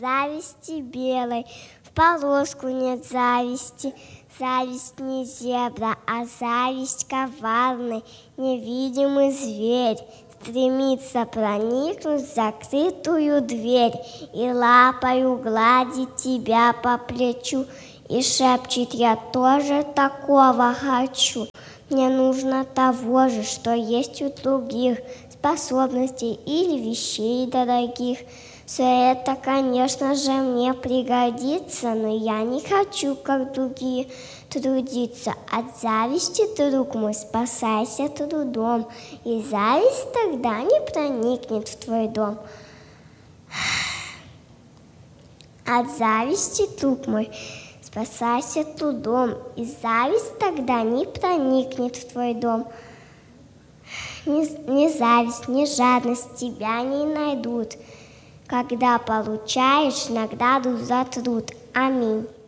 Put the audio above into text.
Зависти белой в полоску нет зависти. Зависть не зебра, а зависть коварный, невидимый зверь. Стремится проникнуть в закрытую дверь и лапою гладить тебя по плечу. И шепчет: я тоже такого хочу. Мне нужно того же, что есть у других, способностей или вещей дорогих. Все это, конечно же, мне пригодится, но я не хочу, как другие, трудиться. От зависти, друг мой, спасайся трудом, и зависть тогда не проникнет в твой дом. От зависти, друг мой, спасайся трудом, и зависть тогда не проникнет в твой дом. Ни зависть, ни жадность тебя не найдут, когда получаешь награду за труд. Аминь.